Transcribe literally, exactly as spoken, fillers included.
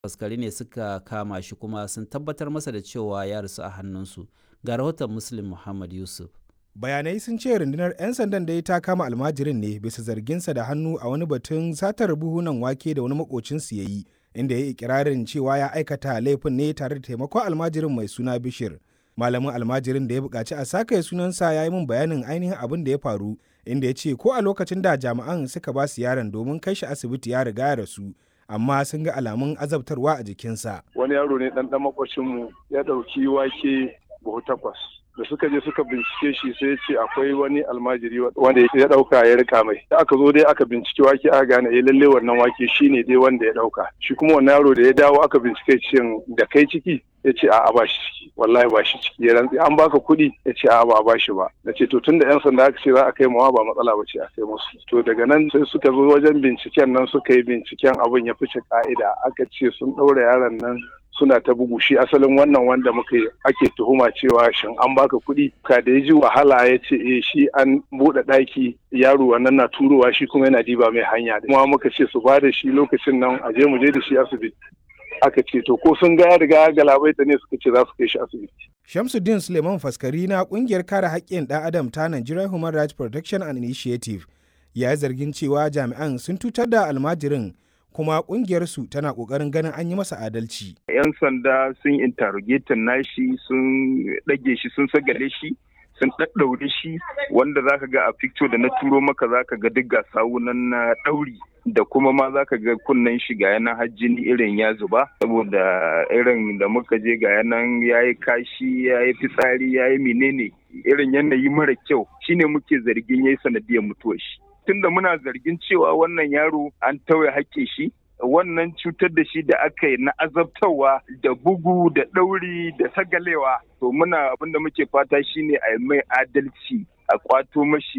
Faskari ne suka kama shi kuma sun tabbatar masa da cewa ya rasu a hannunsu. Ga rahoton Muslim Muhammad Yusuf. Bayanai sun ce rundunar 'yan sandan da ta kama almajirin ne bisa zarginsa da hannu a wani batun satar buhunan wake da wani makocinsu ya yi, inda ya yi ikirarin cewa ya aikata laifin ne tare da taimakon almajirin mai suna Bishir. Malamin almajirin da ya buƙaci a saka sunansa ya yi min bayanin ainihin abin da ya faru, inda ya ce ko a lokacin da jami'an suka ba su yaron domin kai shi asibiti ya riga ya rasu, amma sun ga alamun azabtarwa a jikinsa. Wani yaro ne ɗan ɗan makocinmu ya ɗauki wake buhu takwas. Da suka je suka bincike shi sai ce akwai wani almajiri wanda ya dauka ya rika mai. Da aka zo dai aka bincike wake aka gane eh lalle wannan wake shine dai wanda ya dauka. Shi kuma wannan yaro da ya dawo aka bincike cin da kai ciki ya ce a'a ba shi ciki, wallahi ba shi ciki, ya rantsi an baka kuɗi ya ce a'a ba ba shi ba. Na ce to tun da yan sanda aka ce za a kai mawa ba matsala ba ce a kai musu. To daga nan sai suka zo wajen binciken nan suka yi binciken abin ya fice ka'ida, aka ce sun ɗaura yaron nan suna ta bugu shi asalin wannan wanda muka ake tuhuma cewa shin an baka kuɗi ka da ya ji wahala ya ce eh shi an buɗe ɗaki yaro wannan na turowa shi kuma yana diba mai hanya kuma muka ce su ba da shi lokacin nan a je mu je da shi asibiti aka ce to ko sun ga ya riga galabaita ne suka ce za su kai shi asibiti. Shamsuddin Suleiman Faskari na kungiyar kare haƙƙin ɗan adam ta Nigerian Human Rights Protection and Initiative ya zargin cewa jami'an sun tutar da almajirin kuma kungiyarsu tana kokarin ganin an yi masa adalci. 'Yan sanda sun interrogatin nashi, sun ɗage shi, sun sagale shi, sun ɗaɗɗaure shi, wanda zaka ga a picture da na turo maka zaka ga duk ga sawunan na ɗauri da kuma ma zaka ga kunnen shi ga yanan hajjini irin ya zuba saboda irin da muka je ga yanan yayi kashi yayi fitsari yayi menene irin yanayi mara kyau shine muke zargin yayi sanadiyar mutuwar shi. Tunda muna zargin cewa wannan yaro an tauye haƙƙin shi, wannan cutar da shi da aka yi na azabtarwa da bugu da ɗauri da sagalewa, to muna abinda muke fata shine a yi mai adalci a kwato mashi